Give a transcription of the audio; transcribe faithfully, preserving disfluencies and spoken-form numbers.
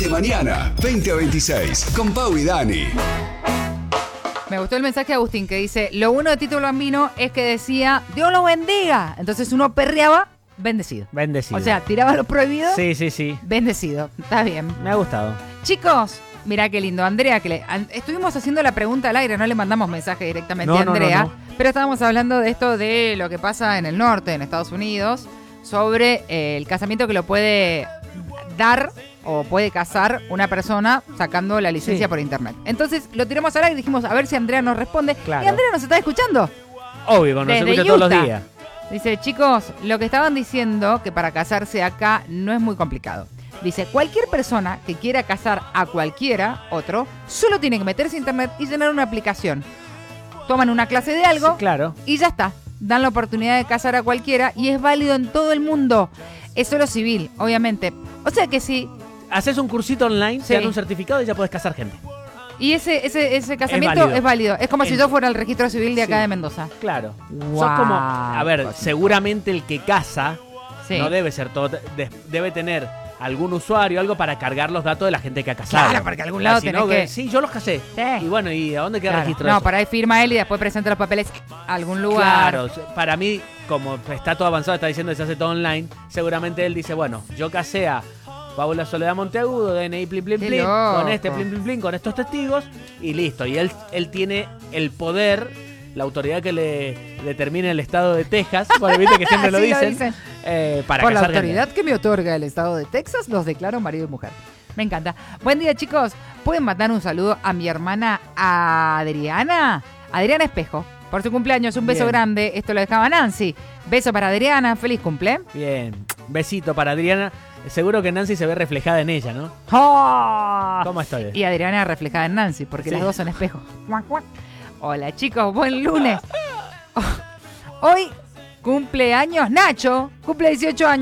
De mañana, veinte a veintiséis, con Pau y Dani. Me gustó el mensaje de Agustín que dice, lo bueno de Tito Bambino es que decía, Dios lo bendiga. Entonces uno perreaba, bendecido. Bendecido. O sea, tiraba lo prohibido. Sí, sí, sí. Bendecido. Está bien. Me ha gustado. Chicos, mirá qué lindo. Andrea, que le, an, estuvimos haciendo la pregunta al aire, no le mandamos mensaje directamente no, a Andrea, no, no, no. pero estábamos hablando de esto de lo que pasa en el norte, en Estados Unidos, sobre eh, el casamiento que lo puede dar o puede casar una persona sacando la licencia sí. por internet. Entonces lo tiramos al aire y dijimos a ver si Andrea nos responde. Claro. Y Andrea nos está escuchando. Obvio, nos Desde escucha Utah. todos los días. Dice, chicos, lo que estaban diciendo que para casarse acá no es muy complicado. Dice, cualquier persona que quiera casar a cualquiera, otro, solo tiene que meterse a internet y llenar una aplicación. Toman una clase de algo sí, claro. y ya está. Dan la oportunidad de casar a cualquiera y es válido en todo el mundo. Es solo civil, obviamente. O sea que sí. Haces un cursito online, sí. te dan un certificado y ya puedes casar gente. Y ese ese ese casamiento es válido. Es, válido. Es como en... si yo fuera al registro civil de acá sí. de Mendoza. Claro. Wow. Sos como, a ver, seguramente el que casa sí. no debe ser todo, de, debe tener algún usuario, algo para cargar los datos de la gente que ha casado. Claro, porque a algún lado tenés no, que... Sí, yo los casé. Sí. Y bueno, ¿y a dónde queda claro. el registro No, de eso? para ahí firma él y después presenta los papeles a algún lugar. Claro, para mí, como está todo avanzado, está diciendo que se hace todo online, seguramente él dice, bueno, yo casé a Paula Soledad Monteagudo, D N I, plin, plin, plin, con este, plin, plin, plin, con estos testigos, y listo. Y él, él tiene el poder, la autoridad que le determine el estado de Texas, porque viste que siempre lo sí, dicen, lo dicen. Eh, para Por casar la autoridad gente. que me otorga el estado de Texas, los declaro marido y mujer. Me encanta. Buen día, chicos. ¿Pueden mandar un saludo a mi hermana Adriana? Adriana Espejo. Por su cumpleaños, un beso Bien. grande. Esto lo dejaba Nancy. Beso para Adriana. Feliz cumple. Bien. Besito para Adriana. Seguro que Nancy se ve reflejada en ella, ¿no? ¡Oh! ¿Cómo estoy? Y Adriana reflejada en Nancy, porque sí. las dos son espejos. Hola, chicos. Buen lunes. Hoy cumpleaños Nacho. Cumple dieciocho años.